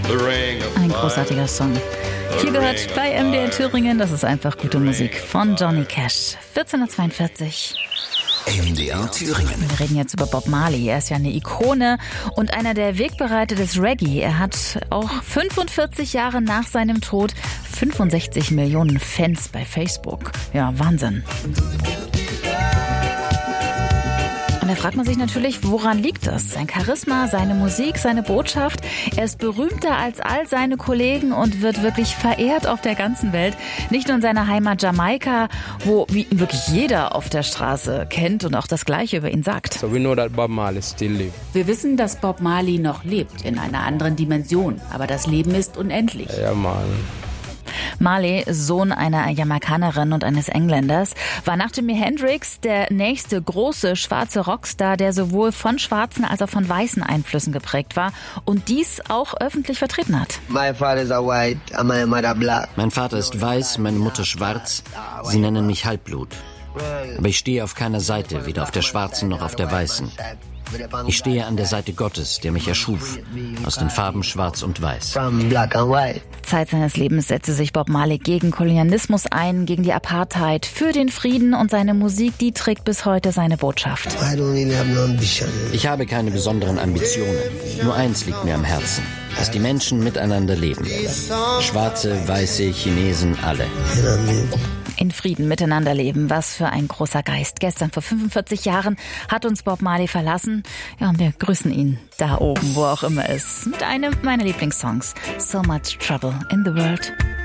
Ein großartiger Song. Hier gehört bei MDR Thüringen, das ist einfach gute Musik von Johnny Cash. 14:42 MDR Thüringen. Wir reden jetzt über Bob Marley. Er ist ja eine Ikone und einer der Wegbereiter des Reggae. Er hat auch 45 Jahre nach seinem Tod 65 Millionen Fans bei Facebook. Ja, Wahnsinn. Und da fragt man sich natürlich, woran liegt das? Sein Charisma, seine Musik, seine Botschaft. Er ist berühmter als all seine Kollegen und wird wirklich verehrt auf der ganzen Welt. Nicht nur in seiner Heimat Jamaika, wo ihn wirklich jeder auf der Straße kennt und auch das Gleiche über ihn sagt. We know that Bob Marley still lives. Wir wissen, dass Bob Marley noch lebt, in einer anderen Dimension. Aber das Leben ist unendlich. Ja, Mann. Marley, Sohn einer Jamaikanerin und eines Engländers, war nach Jimi Hendrix der nächste große schwarze Rockstar, der sowohl von schwarzen als auch von weißen Einflüssen geprägt war und dies auch öffentlich vertreten hat. Mein Vater ist weiß, meine Mutter schwarz. Sie nennen mich Halbblut. Aber ich stehe auf keiner Seite, weder auf der schwarzen noch auf der weißen. Ich stehe an der Seite Gottes, der mich erschuf, aus den Farben Schwarz und Weiß. Zeit seines Lebens setzte sich Bob Marley gegen Kolonialismus ein, gegen die Apartheid, für den Frieden und seine Musik, die trägt bis heute seine Botschaft. Ich habe keine besonderen Ambitionen. Nur eins liegt mir am Herzen, dass die Menschen miteinander leben. Schwarze, Weiße, Chinesen, alle. In Frieden miteinander leben. Was für ein großer Geist. Gestern vor 45 Jahren hat uns Bob Marley verlassen. Ja, und wir grüßen ihn da oben, wo auch immer ist, mit einem meiner Lieblingssongs. So Much Trouble in the World.